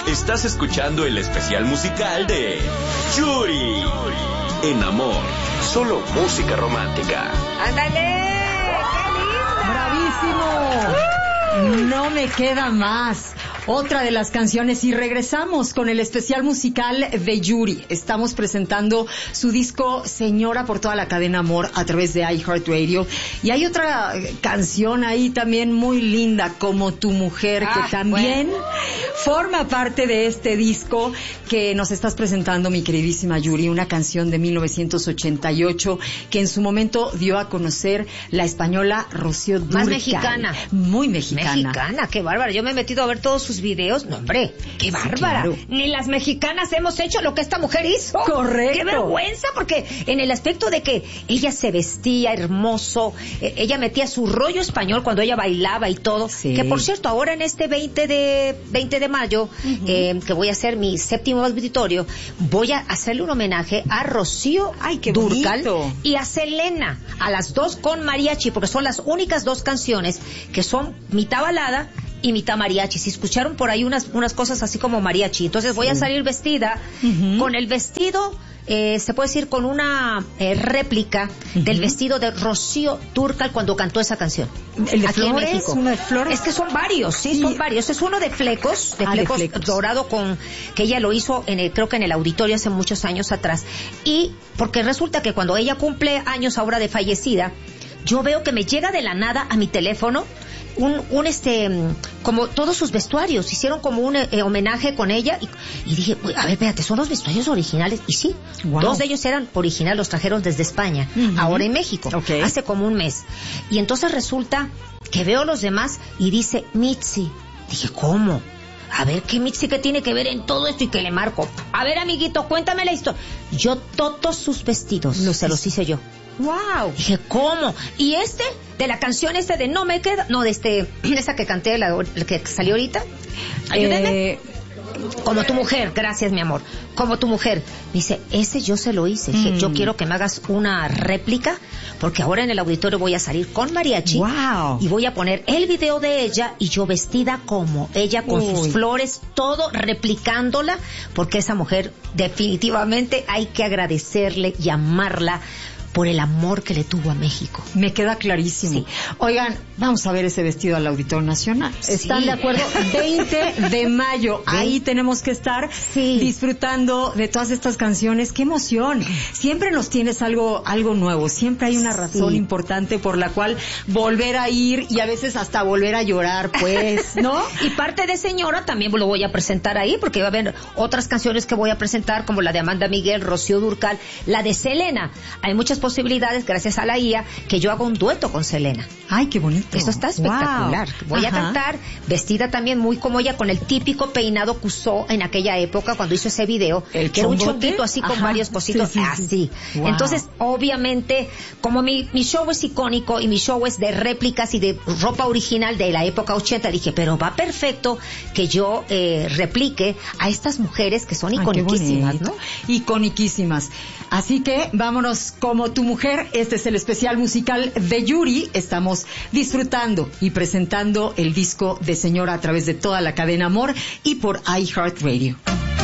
Estás escuchando el especial musical de Yuri. En Amor, solo música romántica. ¡Ándale! ¡Qué linda! ¡Bravísimo! No me queda más. Otra de las canciones y regresamos con el especial musical de Yuri. Estamos presentando su disco Señora por toda la cadena Amor a través de iHeartRadio. Y hay otra canción ahí también muy linda, Como tu mujer, que también forma parte de este disco que nos estás presentando, mi queridísima Yuri. Una canción de 1988 que en su momento dio a conocer la española Rocío Dúrcal. Más mexicana. Muy mexicana. Mexicana, qué bárbara. Yo me he metido a ver todos sus videos. No, hombre, qué bárbara. Claro. Ni las mexicanas hemos hecho lo que esta mujer hizo. Correcto. Qué vergüenza, porque en el aspecto de que ella se vestía hermoso, ella metía su rollo español cuando ella bailaba y todo. Sí. Que por cierto, ahora en este 20 de mayo, que voy a hacer mi 7º auditorio, voy a hacerle un homenaje a Rocío Dúrcal y a Selena, a las dos con mariachi, porque son las únicas dos canciones que son mitad balada y mitad mariachi. Si escucharon por ahí unas cosas así como mariachi, entonces voy a salir vestida con el vestido, se puede decir con una réplica del vestido de Rocío Dúrcal cuando cantó esa canción. ¿El de aquí flores? En México. ¿Uno de flores? Es que son varios, son varios. Es uno de flecos, de flecos dorado, que ella lo hizo creo que en el auditorio hace muchos años atrás. Y porque resulta que cuando ella cumple años ahora de fallecida, yo veo que me llega de la nada a mi teléfono como todos sus vestuarios, hicieron como un homenaje con ella y dije, a ver, espérate, ¿son los vestuarios originales? Y sí, dos de ellos eran originales, los trajeron desde España, ahora en México, hace como un mes. Y entonces resulta que veo los demás y dice Mitzi. Dije, ¿cómo? A ver, ¿qué Mitzi que tiene que ver en todo esto? Y que le marco. A ver, amiguito, cuéntame la historia. Yo todos sus vestidos se los hice yo. Wow. Dije, ¿cómo? Y de la canción de No me queda, no, esa que canté, la que salió ahorita. Ayúdenme. Como tu mujer, gracias mi amor. Como tu mujer. Me dice, ese yo se lo hice. Dije, yo quiero que me hagas una réplica, porque ahora en el auditorio voy a salir con mariachi. Wow. Y voy a poner el video de ella y yo vestida como ella, con sus flores, todo replicándola, porque esa mujer definitivamente hay que agradecerle y amarla por el amor que le tuvo a México. Me queda clarísimo. Sí. Oigan, vamos a ver ese vestido al Auditorio Nacional. ¿Están de acuerdo? 20 de mayo. Ahí tenemos que estar disfrutando de todas estas canciones. ¡Qué emoción! Siempre nos tienes algo nuevo. Siempre hay una razón importante por la cual volver a ir y a veces hasta volver a llorar, pues, ¿no? Y parte de Señora también lo voy a presentar ahí, porque va a haber otras canciones que voy a presentar, como la de Amanda Miguel, Rocío Dúrcal, la de Selena. Hay muchas posibilidades, gracias a la IA, que yo haga un dueto con Selena. ¡Ay, qué bonito! Eso está espectacular. Wow. Voy a cantar vestida también muy como ella, con el típico peinado que usó en aquella época cuando hizo ese video, que era un chonguito así con varios cositos, así. Wow. Entonces, obviamente, como mi show es icónico y mi show es de réplicas y de ropa original de la época 80, dije, pero va perfecto que yo replique a estas mujeres que son iconiquísimas, ¿no? Iconiquísimas. Así que vámonos como tu mujer. Este es el especial musical de Yuri. Estamos disfrutando y presentando el disco de Señora a través de toda la cadena Amor y por iHeartRadio.